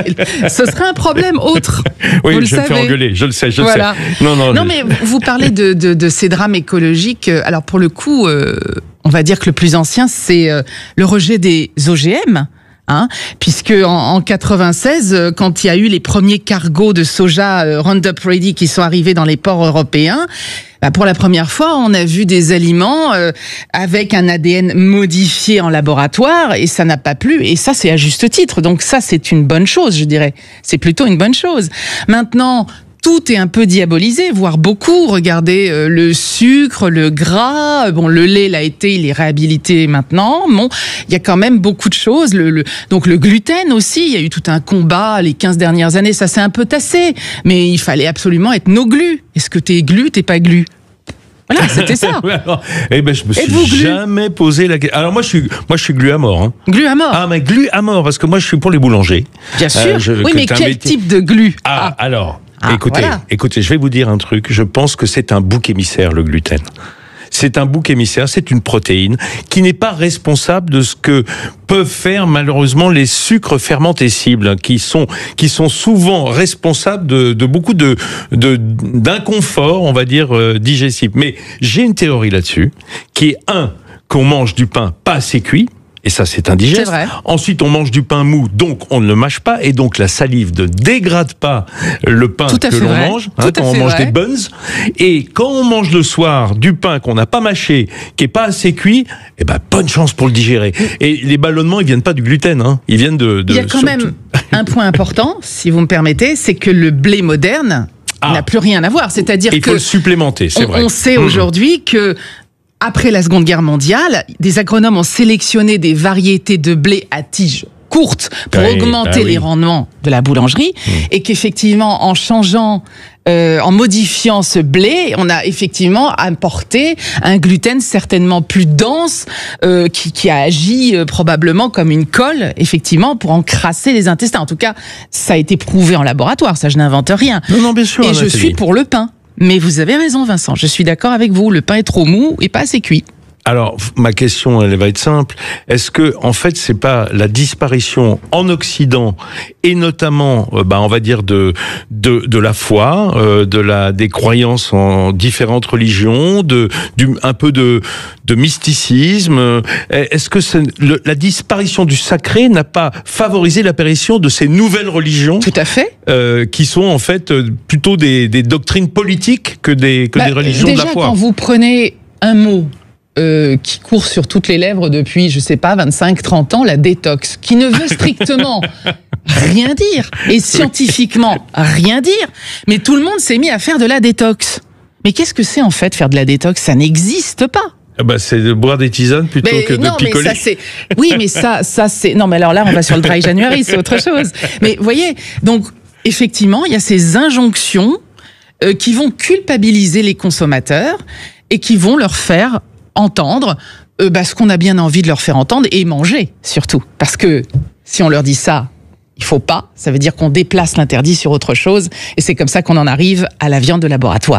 ce serait un problème autre. Oui, vous je le me savez. fais engueuler, je le sais, je voilà. le sais. Non, non, non je... mais vous parlez de, de, de ces drames écologiques. Alors pour le coup, euh, on va dire que le plus ancien, c'est euh, le rejet des O G M. Hein, puisque en, en quatre-vingt-seize, quand il y a eu les premiers cargos de soja euh, Roundup Ready qui sont arrivés dans les ports européens, bah pour la première fois, on a vu des aliments euh, avec un A D N modifié en laboratoire, et ça n'a pas plu. Et ça, c'est à juste titre. Donc ça, c'est une bonne chose, je dirais. C'est plutôt une bonne chose. Maintenant, tout est un peu diabolisé, voire beaucoup. Regardez euh, le sucre, le gras, bon le lait l'a été, il est réhabilité maintenant. Bon, il y a quand même beaucoup de choses. Le, le, donc le gluten aussi, il y a eu tout un combat les quinze dernières années, ça s'est un peu tassé. Mais il fallait absolument être no glu. Est-ce que t'es glu, t'es pas glu ? Voilà, c'était ça. Alors, eh ben, je me suis jamais posé la question. Alors moi, je suis, moi, je suis glu à mort. Hein. Glu à mort. Ah, mais glu à mort, parce que moi, je suis pour les boulangers. Bien sûr. Euh, je, oui, mais quel métier... type de glu ? Ah, ah. alors. Ah, écoutez, voilà. écoutez, je vais vous dire un truc. Je pense que c'est un bouc émissaire, le gluten. C'est un bouc émissaire, c'est une protéine qui n'est pas responsable de ce que peuvent faire malheureusement les sucres fermentescibles, qui sont qui sont souvent responsables de, de beaucoup de, de d'inconfort, on va dire euh, digestif. Mais j'ai une théorie là-dessus, qui est un qu'on mange du pain pas assez cuit. Et ça, c'est indigeste. C'est vrai. Ensuite, on mange du pain mou, donc on ne le mâche pas, et donc la salive ne dégrade pas le pain que l'on vrai. mange, hein, quand on mange vrai. des buns. Et quand on mange le soir du pain qu'on n'a pas mâché, qui est pas assez cuit, eh ben bonne chance pour le digérer. Et les ballonnements, ils viennent pas du gluten, hein, ils viennent de. de Il y a quand surtout... même un point important, si vous me permettez, c'est que le blé moderne ah. n'a plus rien à voir. C'est-à-dire il que faut le supplémenter, c'est on, vrai. On sait mmh. aujourd'hui que après la Seconde Guerre mondiale, des agronomes ont sélectionné des variétés de blé à tiges courtes pour oui, augmenter bah oui. les rendements de la boulangerie, mmh. et qu'effectivement, en changeant, euh, en modifiant ce blé, on a effectivement apporté un gluten certainement plus dense, euh, qui, qui a agi euh, probablement comme une colle, effectivement, pour encrasser les intestins. En tout cas, ça a été prouvé en laboratoire, ça je n'invente rien. Non, non, bien sûr. Et je suis pour le pain. Mais vous avez raison, Vincent, je suis d'accord avec vous, le pain est trop mou et pas assez cuit. Alors, ma question, elle va être simple. Est-ce que, en fait, c'est pas la disparition en Occident, et notamment, euh, bah, on va dire de de, de la foi, euh, de la des croyances en différentes religions, de du un peu de de mysticisme. Est-ce que c'est, le, la disparition du sacré n'a pas favorisé l'apparition de ces nouvelles religions ? Tout à fait. Euh, qui sont en fait plutôt des des doctrines politiques que des que bah, des religions déjà, de la foi. Quand vous prenez un mot Euh, qui court sur toutes les lèvres depuis, je sais pas, vingt-cinq trente ans, la détox, qui ne veut strictement rien dire, et scientifiquement rien dire, mais tout le monde s'est mis à faire de la détox. Mais qu'est-ce que c'est en fait faire de la détox ? Ça n'existe pas. Ah bah c'est de boire des tisanes plutôt mais que de non, picoler. Mais ça, c'est... Oui, mais ça, ça c'est... Non, mais alors là, on va sur le dry January, c'est autre chose. Mais vous voyez, donc, effectivement, il y a ces injonctions euh, qui vont culpabiliser les consommateurs et qui vont leur faire entendre euh, bah, ce qu'on a bien envie de leur faire entendre, et manger surtout. Parce que si on leur dit ça, il faut pas, ça veut dire qu'on déplace l'interdit sur autre chose, et c'est comme ça qu'on en arrive à la viande de laboratoire.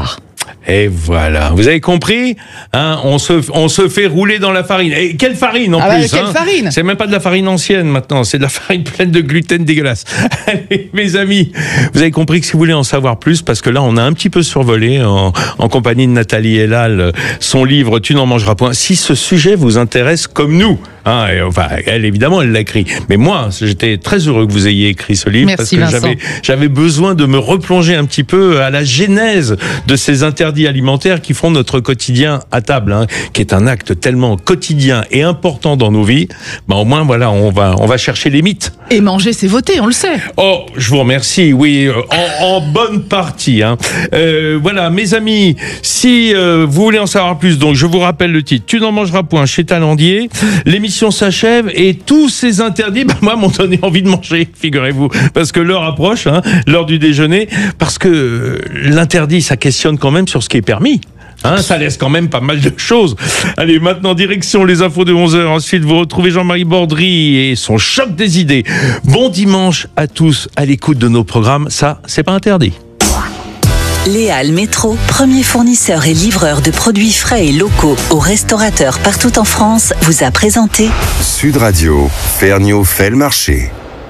Et voilà, vous avez compris, hein, on se on se fait rouler dans la farine. Et quelle farine en ah plus, bah, quelle hein farine. C'est même pas de la farine ancienne maintenant, c'est de la farine pleine de gluten dégueulasse. Allez, mes amis, vous avez compris que si vous voulez en savoir plus, parce que là on a un petit peu survolé en, en compagnie de Nathalie Elal son livre Tu n'en mangeras point. Si ce sujet vous intéresse comme nous, hein, et, enfin elle évidemment elle l'a écrit, mais moi j'étais très heureux que vous ayez écrit ce livre. Merci, parce que Vincent. j'avais j'avais besoin de me replonger un petit peu à la genèse de ces interdits alimentaires qui font notre quotidien à table, hein, qui est un acte tellement quotidien et important dans nos vies. Ben au moins voilà, on va on va chercher les mythes. Et manger, c'est voter, on le sait. Oh, je vous remercie. Oui, en, en bonne partie. Hein. Euh, voilà, mes amis, si euh, vous voulez en savoir plus, donc je vous rappelle le titre. Tu n'en mangeras point chez Talandier. L'émission s'achève et tous ces interdits, ben moi, m'ont donné envie de manger, figurez-vous, parce que l'heure approche, hein, l'heure du déjeuner, parce que euh, l'interdit, ça questionne quand même sur ce qui est permis. Hein, ça laisse quand même pas mal de choses. Allez, maintenant, direction les infos de onze heures. Ensuite, vous retrouvez Jean-Marie Bordry et son choc des idées. Bon dimanche à tous à l'écoute de nos programmes. Ça, c'est pas interdit. Léal Métro, premier fournisseur et livreur de produits frais et locaux aux restaurateurs partout en France, vous a présenté Sud Radio, Ferniaud fait le marché.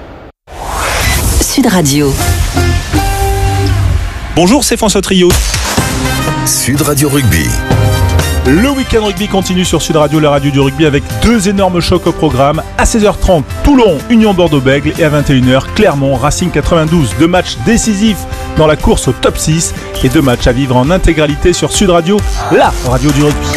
Sud Radio. Bonjour, c'est François Trio. Sud Radio Rugby. Le week-end rugby continue sur Sud Radio, la radio du rugby, avec deux énormes chocs au programme. À seize heures trente, Toulon, Union Bordeaux-Bègles, et à vingt et une heures, Clermont, Racing quatre-vingt-douze. Deux matchs décisifs dans la course au top six et deux matchs à vivre en intégralité sur Sud Radio, la radio du rugby.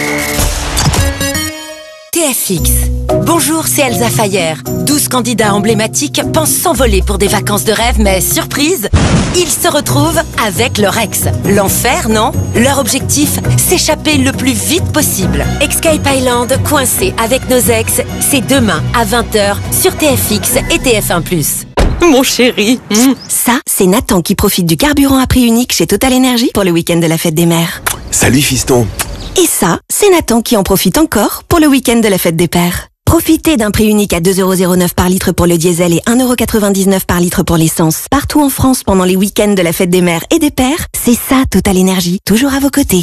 T F X. Bonjour, c'est Elsa Fayer. douze candidats emblématiques pensent s'envoler pour des vacances de rêve, mais surprise, ils se retrouvent avec leur ex. L'enfer, non? Leur objectif, s'échapper le plus vite possible. Escape Island, coincé avec nos ex, c'est demain à vingt heures sur T F X et T F un plus. Mon chéri. Mmh. Ça, c'est Nathan qui profite du carburant à prix unique chez Total Energy pour le week-end de la fête des mères. Salut fiston. Et ça, c'est Nathan qui en profite encore pour le week-end de la fête des pères. Profitez d'un prix unique à deux euros zéro neuf par litre pour le diesel et un euro quatre-vingt-dix-neuf par litre pour l'essence. Partout en France pendant les week-ends de la fête des mères et des pères, c'est ça Total Energy, toujours à vos côtés.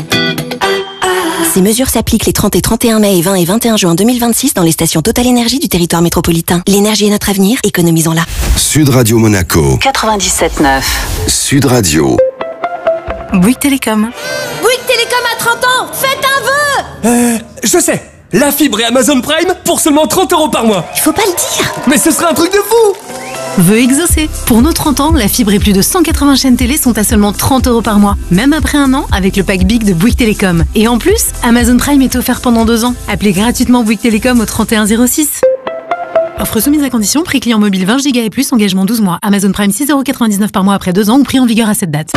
Ces mesures s'appliquent les trente et trente et un mai et vingt et vingt et un juin deux mille vingt-six dans les stations Total Energy du territoire métropolitain. L'énergie est notre avenir, économisons-la. Sud Radio Monaco. quatre-vingt-dix-sept neuf. Sud Radio. Bouygues Télécom. Bouygues Télécom à trente ans, faites un vœu. Euh, je sais. La fibre et Amazon Prime pour seulement trente euros par mois. Il faut pas le dire. Mais ce serait un truc de fou. Vœu exaucé. Pour nos trente ans, la fibre et plus de cent quatre-vingts chaînes télé sont à seulement trente euros par mois. Même après un an, avec le pack Big de Bouygues Télécom. Et en plus, Amazon Prime est offert pendant deux ans. Appelez gratuitement Bouygues Télécom au trente et un zéro six. Offre soumise à condition, prix client mobile vingt gigas et plus, engagement douze mois. Amazon Prime six euros quatre-vingt-dix-neuf par mois après deux ans ou prix en vigueur à cette date.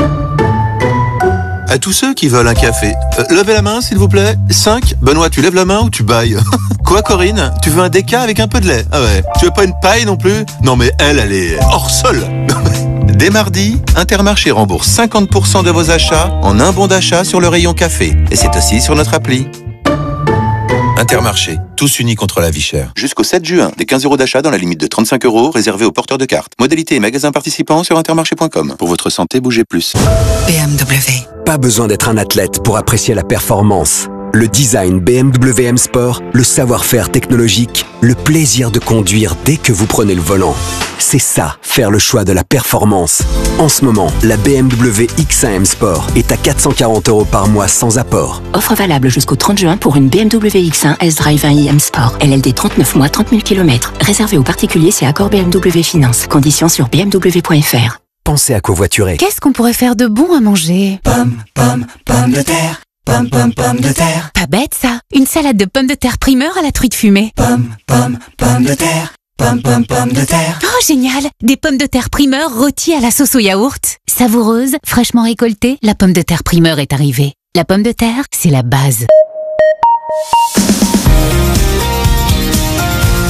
À tous ceux qui veulent un café, euh, levez la main s'il vous plaît. cinq. Benoît, tu lèves la main ou tu bailles? Quoi Corinne? Tu veux un déca avec un peu de lait? Ah ouais. Tu veux pas une paille non plus? Non mais elle, elle est hors sol. Dès mardi, Intermarché rembourse cinquante pour cent de vos achats en un bon d'achat sur le rayon café. Et c'est aussi sur notre appli. Intermarché, tous unis contre la vie chère. Jusqu'au sept juin, des quinze euros d'achat dans la limite de trente-cinq euros réservés aux porteurs de cartes. Modalité et magasins participants sur intermarché point com. Pour votre santé, bougez plus. B M W. Pas besoin d'être un athlète pour apprécier la performance. Le design B M W M Sport, le savoir-faire technologique, le plaisir de conduire dès que vous prenez le volant. C'est ça, faire le choix de la performance. En ce moment, la B M W X un M Sport est à quatre cent quarante euros par mois sans apport. Offre valable jusqu'au trente juin pour une B M W X un S-Drive un i M Sport. L L D trente-neuf mois, trente mille kilomètres. Réservé aux particuliers, c'est accord B M W Finance. Conditions sur b m w point f r. Pensez à covoiturer. Qu'est-ce qu'on pourrait faire de bon à manger? Pomme, pomme, pomme de terre. Pomme, pomme, pomme de terre. Pas bête ça. Une salade de pommes de terre primeur à la truite fumée. Pomme, pomme, pomme de terre. Pomme, pomme, pomme de terre. Oh génial. Des pommes de terre primeur rôties à la sauce au yaourt. Savoureuse, fraîchement récoltée, la pomme de terre primeur est arrivée. La pomme de terre, c'est la base.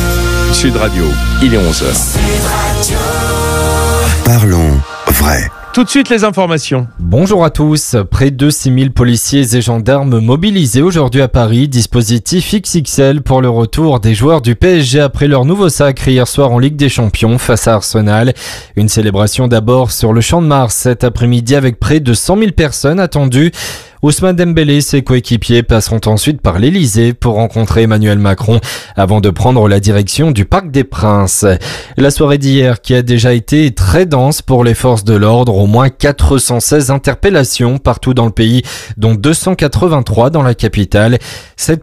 Sud Radio, il est onze heures. Parlons vrai. Tout de suite les informations. Bonjour à tous. Près de six mille policiers et gendarmes mobilisés aujourd'hui à Paris. Dispositif X X L pour le retour des joueurs du P S G après leur nouveau sacre hier soir en Ligue des Champions face à Arsenal. Une célébration d'abord sur le Champ de Mars cet après-midi avec près de cent mille personnes attendues. Ousmane Dembélé et ses coéquipiers passeront ensuite par l'Elysée pour rencontrer Emmanuel Macron avant de prendre la direction du Parc des Princes. La soirée d'hier qui a déjà été très dense pour les forces de l'ordre, au moins quatre cent seize interpellations partout dans le pays, dont deux cent quatre-vingt-trois dans la capitale. Cette